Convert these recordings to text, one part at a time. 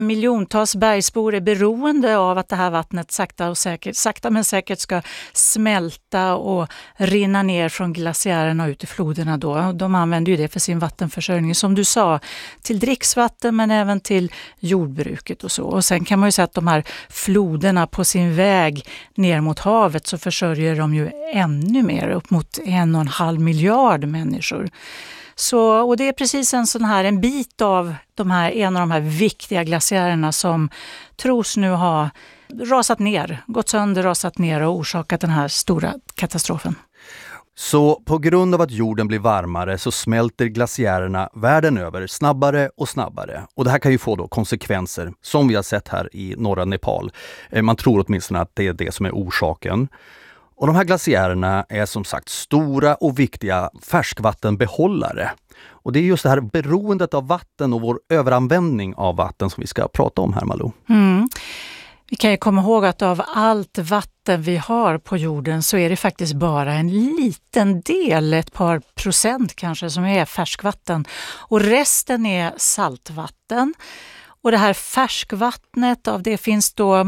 Miljontals bergsbor är beroende av att det här vattnet sakta men säkert ska smälta och rinna ner från glaciärerna ut i floderna då. De använder ju det för sin vattenförsörjning, som du sa, till dricksvatten men även till jordbruket och så. Och sen kan man ju säga att de här floderna på sin väg ner mot havet så försörjer de ju ännu mer, upp mot 1,5 miljard människor. Så, och det är precis en bit av en av de här viktiga glaciärerna som tros nu ha gått sönder, rasat ner och orsakat den här stora katastrofen. Så på grund av att jorden blir varmare så smälter glaciärerna världen över snabbare och snabbare. Och det här kan ju få då konsekvenser som vi har sett här i norra Nepal. Man tror åtminstone att det är det som är orsaken. Och de här glaciärerna är som sagt stora och viktiga färskvattenbehållare. Och det är just det här beroendet av vatten och vår överanvändning av vatten som vi ska prata om här, Malou. Vi kan ju komma ihåg att av allt vatten vi har på jorden så är det faktiskt bara en liten del, ett par procent kanske, som är färskvatten. Och resten är saltvatten. Och det här färskvattnet, av det finns då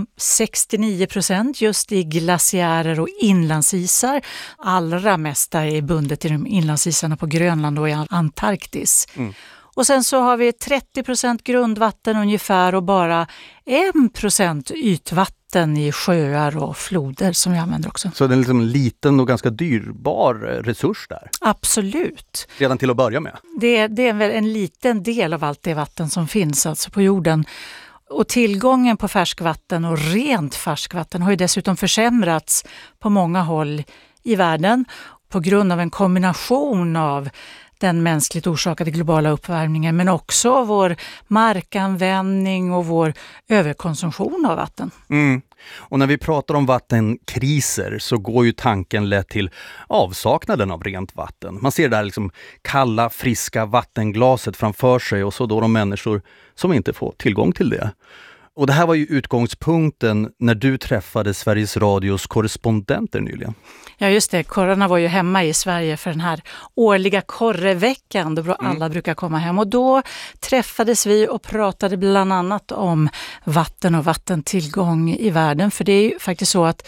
69% just i glaciärer och inlandsisar. Allra mesta är bundet till de inlandsisarna på Grönland och i Antarktis. Och sen så har vi 30% grundvatten ungefär och bara 1% ytvatten i sjöar och floder som vi använder också. Så det är liksom en liten och ganska dyrbar resurs där? Absolut. Redan till att börja med? Det är väl en liten del av allt det vatten som finns alltså på jorden. Och tillgången på färskvatten och rent färskvatten har ju dessutom försämrats på många håll i världen på grund av en kombination av den mänskligt orsakade globala uppvärmningen men också vår markanvändning och vår överkonsumtion av vatten. Och när vi pratar om vattenkriser så går ju tanken lätt till avsaknaden av rent vatten. Man ser det här liksom kalla, friska vattenglaset framför sig och så då de människor som inte får tillgång till det. Och det här var ju utgångspunkten när du träffade Sveriges Radios korrespondenter nyligen. Ja just det, korrarna var ju hemma i Sverige för den här årliga korreveckan då alla brukar komma hem. Och då träffades vi och pratade bland annat om vatten och vattentillgång i världen. För det är ju faktiskt så att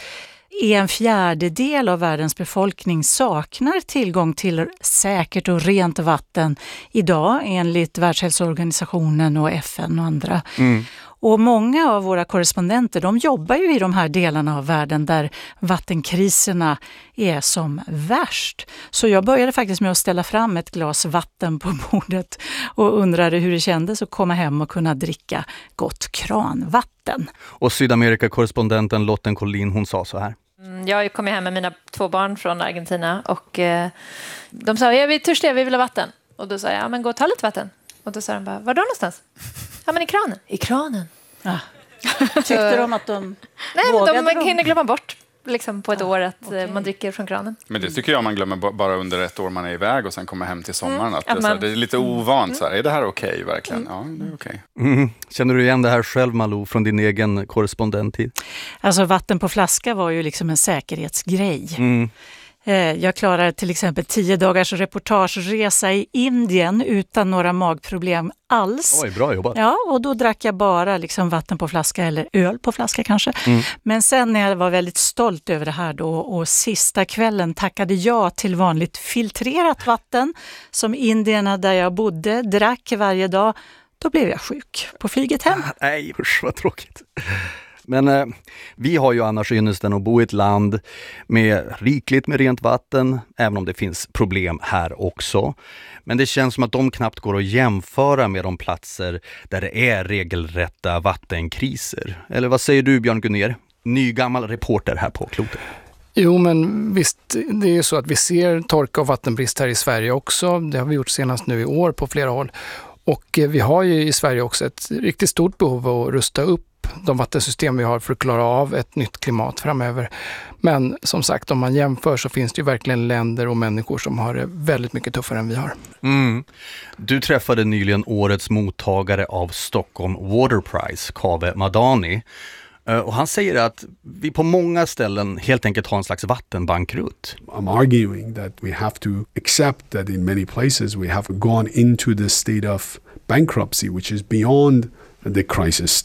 1/4 av världens befolkning saknar tillgång till säkert och rent vatten idag enligt Världshälsoorganisationen och FN och andra. Och många av våra korrespondenter, de jobbar ju i de här delarna av världen där vattenkriserna är som värst. Så jag började faktiskt med att ställa fram ett glas vatten på bordet och undrade hur det kändes att komma hem och kunna dricka gott kranvatten. Och Sydamerika-korrespondenten Lotten Collin, hon sa så här. Jag kom hem med mina 2 barn från Argentina och de sa, vi är törstiga, vi vill ha vatten. Och då sa jag, men gå och ta lite vatten. Och då sa de bara, var då någonstans? Ja, men i kranen. I kranen. Ja. Tyckte de att de men de hinner glömma bort liksom, på ett år att man dricker från kranen. Men det tycker jag man glömmer bara under ett år man är iväg och sen kommer hem till sommaren. Att det är lite ovant. Så här. Är det här okej verkligen? Ja, det är okej. Känner du igen det här själv, Malou, från din egen korrespondenttid? Alltså vatten på flaska var ju liksom en säkerhetsgrej. Jag klarade till exempel 10 dagars reportageresa i Indien utan några magproblem alls. Oj, bra jobbat. Ja, och då drack jag bara liksom vatten på flaska eller öl på flaska kanske. Men sen när jag var väldigt stolt över det här då och sista kvällen tackade jag till vanligt filtrerat vatten som indierna där jag bodde drack varje dag, då blev jag sjuk på flyget hem. Nej, usch vad tråkigt. Men vi har ju annars ynnesten att bo i ett land med rikligt med rent vatten, även om det finns problem här också. Men det känns som att de knappt går att jämföra med de platser där det är regelrätta vattenkriser. Eller vad säger du, Björn Gunnér? Ny gammal reporter här på klotet. Jo, men visst, det är ju så att vi ser torka och vattenbrist här i Sverige också. Det har vi gjort senast nu i år på flera håll. Och vi har ju i Sverige också ett riktigt stort behov att rusta upp de vattensystem vi har för att klara av ett nytt klimat framöver. Men som sagt, om man jämför så finns det ju verkligen länder och människor som har det väldigt mycket tuffare än vi har. Du träffade nyligen årets mottagare av Stockholm Water Prize, Kave Madani. Och han säger att vi på många ställen helt enkelt har en slags vattenbankrutt. I'm arguing that we have to accept that in many places we have gone into the state of bankruptcy, which is beyond the crisis